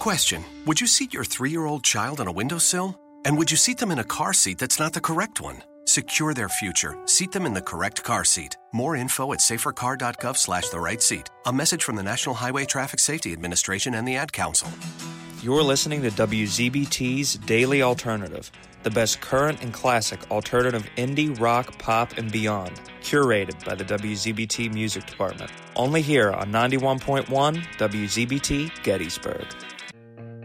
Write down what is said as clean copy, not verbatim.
Question: would you seat your 3-year-old child on a windowsill? And would you seat them in a car seat that's not the correct one? Secure their future. Seat them in the correct car seat. More info at safercar.gov/the right seat. A message from the National Highway Traffic Safety Administration and the Ad Council. You're listening to WZBT's Daily Alternative, the best current and classic alternative indie, rock, pop, and beyond, curated by the WZBT Music Department. Only here on 91.1 WZBT Gettysburg.